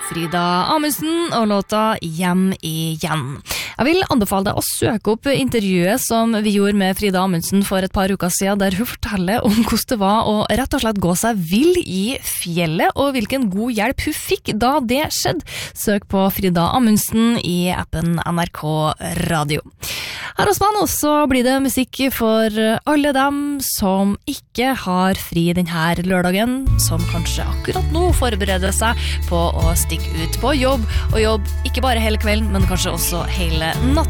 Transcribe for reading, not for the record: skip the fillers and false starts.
Frida Amundsen og låta Hjem igjen. Jeg vil anbefale deg å søke opp intervjuet som vi gjorde med Frida Amundsen for et par uker siden, der hun forteller om hvordan det var å rett og slett gå seg vill i fjellet, og hvilken god hjelp hun fikk da det skjedde. Søk på Frida Amundsen i appen NRK Radio. Her hos meg nå så blir det musikk for alle dem som ikke har fri denne lørdagen, som kanskje akkurat nå forbereder seg på å stikke ut på jobb, og jobb ikke bare hele kvelden, men kanskje også hele natta.